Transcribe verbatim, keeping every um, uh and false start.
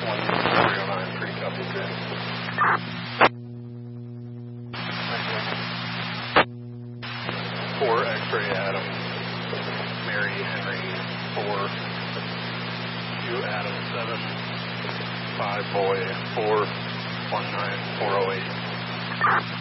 one three oh nine, pretty copy, good. four X-ray Adam, Mary Henry four, Q Adam seven, five Boy four, one nine four oh eight.